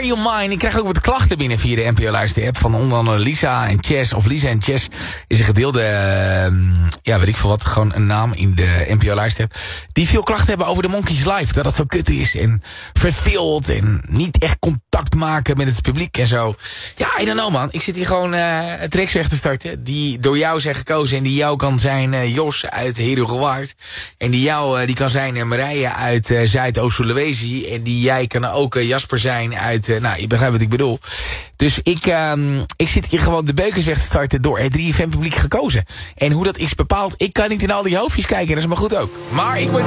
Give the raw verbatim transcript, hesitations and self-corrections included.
Are You Mine? Ik krijg ook wat klachten binnen via de N P O Luister app. Van onder andere Lisa en Chess. Of Lisa en Chess is een gedeelde... Uh, ja, weet ik veel wat. Gewoon een naam in de N P O Luister app. Die veel klachten hebben over de Monkeys Live. Dat het zo kut is. En verveeld. En niet echt contact maken met het publiek en zo. Ja, I don't know man. Ik zit hier gewoon uh, tracks weg te starten. Die door jou zijn gekozen. En die jou kan zijn uh, Jos uit Herugewaard. En die jou uh, die kan zijn uh, Marije uit uh, Zuidoost-Sulawesi. En die jij kan ook uh, Jasper zijn uit... Uh, nou, je begrijpt wat ik bedoel. Dus ik, um, ik zit hier gewoon de beukers weg te starten door het drie F M publiek gekozen. En hoe dat is bepaald, ik kan niet in al die hoofdjes kijken. Dat is maar goed ook. Maar ik word